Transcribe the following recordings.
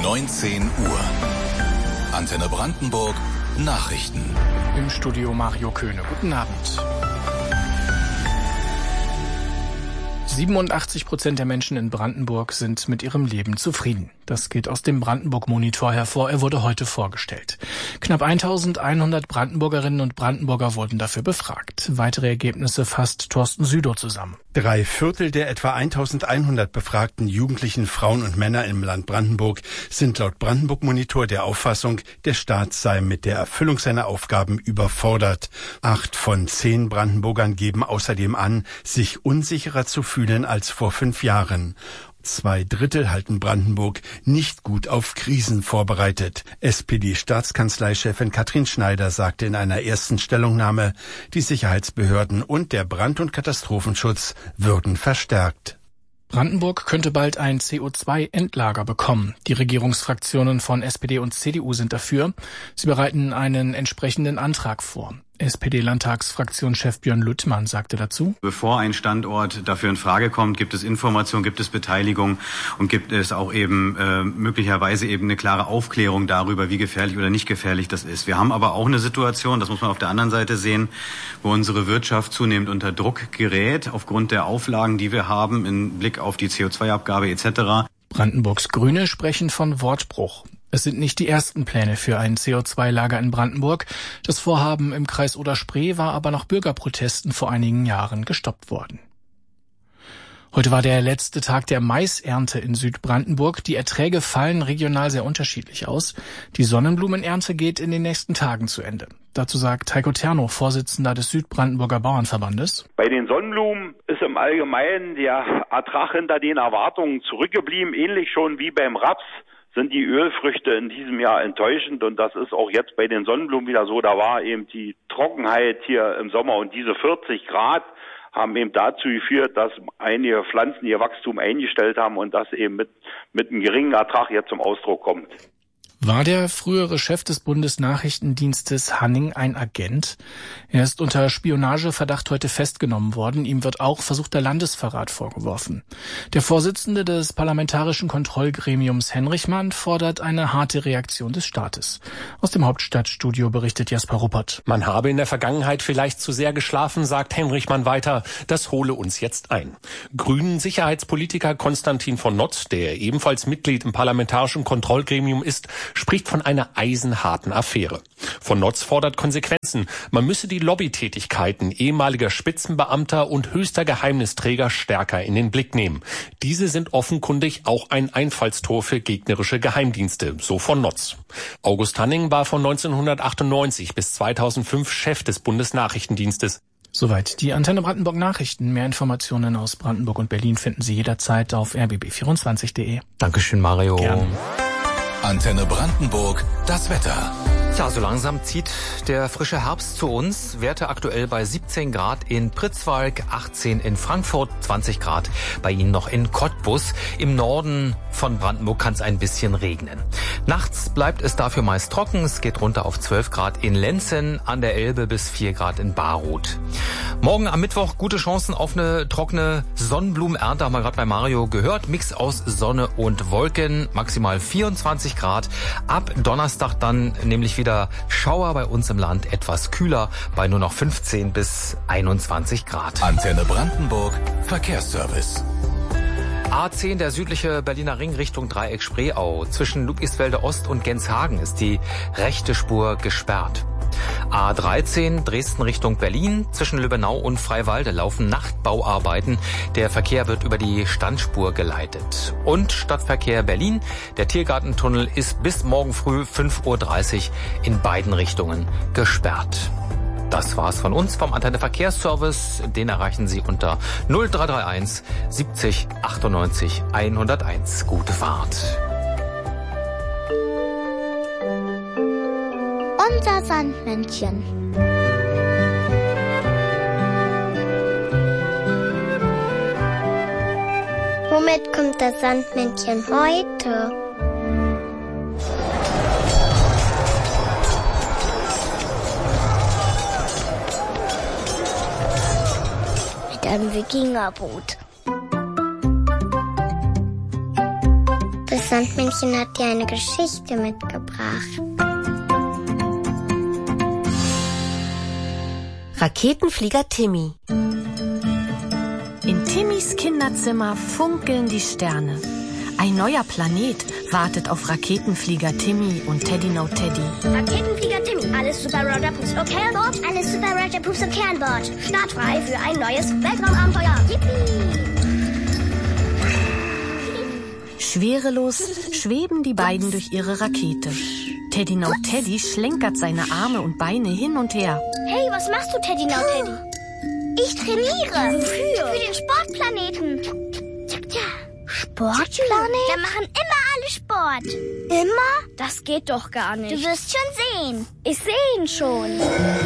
19 Uhr. Antenne Brandenburg Nachrichten. Im Studio Mario Köhne. Guten Abend. 87% der Menschen in Brandenburg sind mit ihrem Leben zufrieden. Das geht aus dem Brandenburg-Monitor hervor. Er wurde heute vorgestellt. Knapp 1100 Brandenburgerinnen und Brandenburger wurden dafür befragt. Weitere Ergebnisse fasst Thorsten Südow zusammen. 3/4 der etwa 1100 befragten jugendlichen Frauen und Männer im Land Brandenburg sind laut Brandenburg-Monitor der Auffassung, der Staat sei mit der Erfüllung seiner Aufgaben überfordert. 8 von 10 Brandenburgern geben außerdem an, sich unsicherer zu fühlen als vor 5 Jahren. 2/3 halten Brandenburg nicht gut auf Krisen vorbereitet. SPD-Staatskanzleichefin Katrin Schneider sagte in einer ersten Stellungnahme, die Sicherheitsbehörden und der Brand- und Katastrophenschutz würden verstärkt. Brandenburg könnte bald ein CO2-Endlager bekommen. Die Regierungsfraktionen von SPD und CDU sind dafür. Sie bereiten einen entsprechenden Antrag vor. SPD-Landtagsfraktionschef Björn Lüttmann sagte dazu: Bevor ein Standort dafür in Frage kommt, gibt es Information, gibt es Beteiligung und gibt es auch eben möglicherweise eben eine klare Aufklärung darüber, wie gefährlich oder nicht gefährlich das ist. Wir haben aber auch eine Situation, das muss man auf der anderen Seite sehen, wo unsere Wirtschaft zunehmend unter Druck gerät, aufgrund der Auflagen, die wir haben, im Blick auf die CO2-Abgabe etc. Brandenburgs Grüne sprechen von Wortbruch. Es sind nicht die ersten Pläne für ein CO2-Lager in Brandenburg. Das Vorhaben im Kreis Oder-Spree war aber nach Bürgerprotesten vor einigen Jahren gestoppt worden. Heute war der letzte Tag der Maisernte in Südbrandenburg. Die Erträge fallen regional sehr unterschiedlich aus. Die Sonnenblumenernte geht in den nächsten Tagen zu Ende. Dazu sagt Heiko Terno, Vorsitzender des Südbrandenburger Bauernverbandes: Bei den Sonnenblumen ist im Allgemeinen der Ertrag hinter den Erwartungen zurückgeblieben, ähnlich schon wie beim Raps. Sind die Ölfrüchte in diesem Jahr enttäuschend, und das ist auch jetzt bei den Sonnenblumen wieder so. Da war eben die Trockenheit hier im Sommer und diese 40 Grad haben eben dazu geführt, dass einige Pflanzen ihr Wachstum eingestellt haben und das eben mit einem geringen Ertrag jetzt zum Ausdruck kommt. War der frühere Chef des Bundesnachrichtendienstes Hanning ein Agent? Er ist unter Spionageverdacht heute festgenommen worden. Ihm wird auch versuchter Landesverrat vorgeworfen. Der Vorsitzende des Parlamentarischen Kontrollgremiums Henrichmann fordert eine harte Reaktion des Staates. Aus dem Hauptstadtstudio berichtet Jasper Ruppert. Man habe in der Vergangenheit vielleicht zu sehr geschlafen, sagt Henrichmann weiter. Das hole uns jetzt ein. Grünen-Sicherheitspolitiker Konstantin von Notz, der ebenfalls Mitglied im Parlamentarischen Kontrollgremium ist, spricht von einer eisenharten Affäre. Von Notz fordert Konsequenzen. Man müsse die Lobbytätigkeiten ehemaliger Spitzenbeamter und höchster Geheimnisträger stärker in den Blick nehmen. Diese sind offenkundig auch ein Einfallstor für gegnerische Geheimdienste, so von Notz. August Hanning war von 1998 bis 2005 Chef des Bundesnachrichtendienstes. Soweit die Antenne Brandenburg Nachrichten. Mehr Informationen aus Brandenburg und Berlin finden Sie jederzeit auf rbb24.de. Dankeschön, Mario. Gern. Antenne Brandenburg, das Wetter. Tja, so langsam zieht der frische Herbst zu uns. Werte aktuell bei 17 Grad in Pritzwalk, 18 in Frankfurt, 20 Grad bei Ihnen noch in Cottbus. Im Norden von Brandenburg kann es ein bisschen regnen. Nachts bleibt es dafür meist trocken. Es geht runter auf 12 Grad in Lenzen, an der Elbe bis 4 Grad in Baruth. Morgen am Mittwoch gute Chancen auf eine trockene Sonnenblumenernte, haben wir gerade bei Mario gehört. Mix aus Sonne und Wolken, maximal 24 Grad. Ab Donnerstag dann nämlich wieder Schauer bei uns im Land, etwas kühler bei nur noch 15 bis 21 Grad. Antenne Brandenburg Verkehrsservice. A10, der südliche Berliner Ring Richtung Dreieck Spreeau. Zwischen Ludwigsfelde Ost und Genshagen ist die rechte Spur gesperrt. A13 Dresden Richtung Berlin. Zwischen Lübbenau und Freiwalde laufen Nachtbauarbeiten. Der Verkehr wird über die Standspur geleitet. Und Stadtverkehr Berlin. Der Tiergartentunnel ist bis morgen früh 5:30 Uhr in beiden Richtungen gesperrt. Das war's von uns vom Antenne Verkehrsservice. Den erreichen Sie unter 0331 70 98 101. Gute Fahrt. Unser Sandmännchen. Womit kommt das Sandmännchen heute? Mit einem Wikingerboot. Das Sandmännchen hat dir eine Geschichte mitgebracht. Raketenflieger Timmy. In Timmys Kinderzimmer funkeln die Sterne. Ein neuer Planet wartet auf Raketenflieger Timmy und Teddy No Teddy. Raketenflieger Timmy, alles Super Roger Pups okay an Bord? Alles Super Roger Pups okay an Bord. Startfrei für ein neues Weltraumabenteuer. Yippie! Schwerelos schweben die beiden durch ihre Rakete. Teddy No Teddy schlenkert seine Arme und Beine hin und her. Hey, was machst du, Teddy No Teddy? Ich trainiere. Wofür? Für den Sportplaneten. Sportplanet? Da machen immer alle Sport. Immer? Das geht doch gar nicht. Du wirst schon sehen. Ich sehe ihn schon.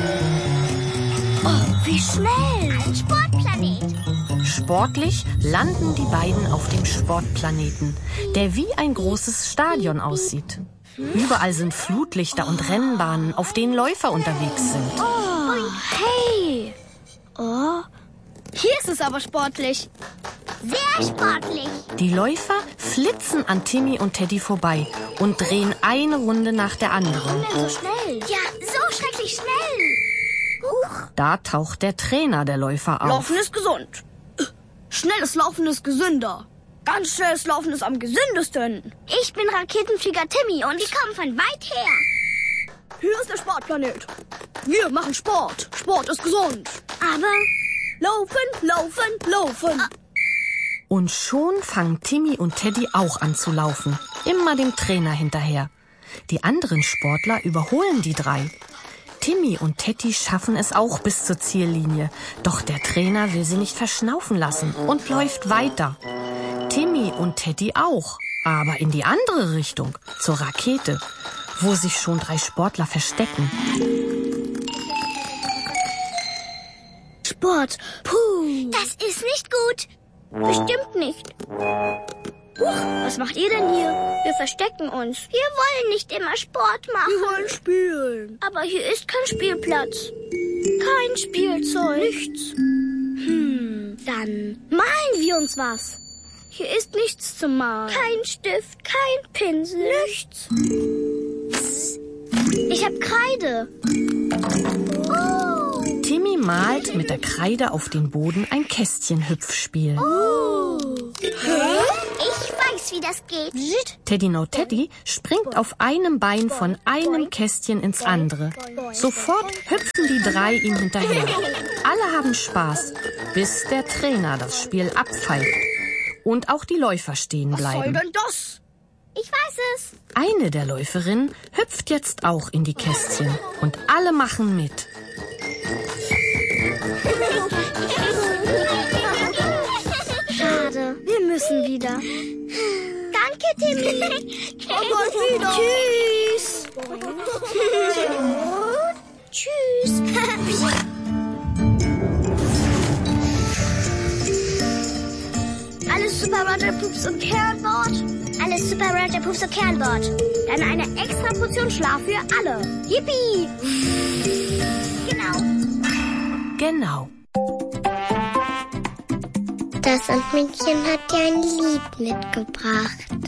Oh, wie schnell. Ein Sportplanet. Sportlich landen die beiden auf dem Sportplaneten, der wie ein großes Stadion aussieht. Überall sind Flutlichter und Rennbahnen, auf denen Läufer unterwegs sind. Oh, hey. Oh, hier ist es aber sportlich. Sehr sportlich. Die Läufer flitzen an Timmy und Teddy vorbei und drehen eine Runde nach der anderen. Warum denn so schnell? Ja, so schrecklich schnell. Da taucht der Trainer der Läufer auf. Laufen ist gesund. Schnelles Laufen ist gesünder. Ganz schnelles Laufen ist am gesündesten. Ich bin Raketenflieger Timmy und ich komme von weit her. Hier ist der Sportplanet. Wir machen Sport. Sport ist gesund. Aber laufen, laufen, laufen. Und schon fangen Timmy und Teddy auch an zu laufen. Immer dem Trainer hinterher. Die anderen Sportler überholen die drei. Timmy und Teddy schaffen es auch bis zur Ziellinie. Doch der Trainer will sie nicht verschnaufen lassen und läuft weiter. Timmy und Teddy auch, aber in die andere Richtung, zur Rakete, wo sich schon 3 Sportler verstecken. Sport, puh. Das ist nicht gut. Bestimmt nicht. Huch, was macht ihr denn hier? Wir verstecken uns. Wir wollen nicht immer Sport machen. Wir wollen spielen. Aber hier ist kein Spielplatz. Kein Spielzeug. Nichts. Dann malen wir uns was. Hier ist nichts zu malen. Kein Stift, kein Pinsel. Nichts. Ich hab Kreide. Oh. Timmy malt mit der Kreide auf den Boden ein Kästchen-Hüpfspiel. Oh. Ich weiß, wie das geht. Teddy No Teddy springt auf einem Bein von einem Kästchen ins andere. Sofort hüpfen die 3 ihm hinterher. Alle haben Spaß, bis der Trainer das Spiel abpfeift. Und auch die Läufer stehen bleiben. Was soll denn das? Ich weiß es. Eine der Läuferinnen hüpft jetzt auch in die Kästchen. Und alle machen mit. Schade, wir müssen wieder. Danke, Timmy. Aber wieder. Tschüss. Tschüss. Alles Super Roger Pups und Kernbord. Alles Super Roger Pups und Kernbord. Dann eine extra Portion Schlaf für alle. Yippie. Genau. Das Sandmännchen hat dir ein Lied mitgebracht.